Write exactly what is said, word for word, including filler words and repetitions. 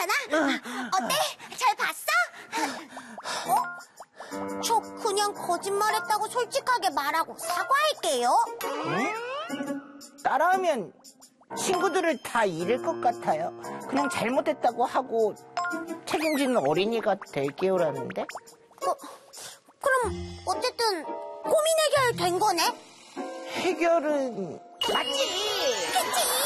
괜찮아? 어때? 잘 봤어? 어? 저 그냥 거짓말했다고 솔직하게 말하고 사과할게요. 응? 따라하면 친구들을 다 잃을 것 같아요. 그냥 잘못했다고 하고 책임지는 어린이가 될게요라는데? 어, 그럼 어쨌든 고민 해결 된 거네? 해결은 맞지? 그치?